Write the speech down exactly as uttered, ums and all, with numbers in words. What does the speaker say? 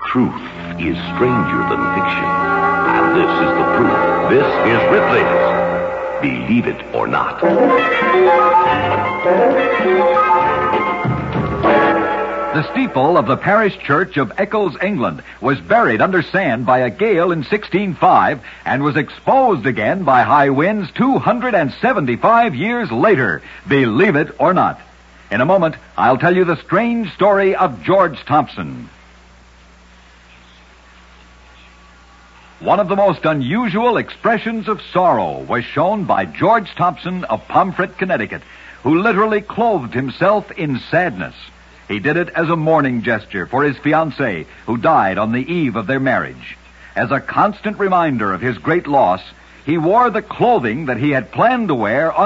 Truth is stranger than fiction. And this is the proof. This is Ripley's Believe It or Not. The steeple of the parish church of Eccles, England, was buried under sand by a gale in sixteen oh five and was exposed again by high winds two hundred seventy-five years later. Believe it or not. In a moment, I'll tell you the strange story of George Thompson. One of the most unusual expressions of sorrow was shown by George Thompson of Pomfret, Connecticut, who literally clothed himself in sadness. He did it as a mourning gesture for his fiancée, who died on the eve of their marriage. As a constant reminder of his great loss, he wore the clothing that he had planned to wear on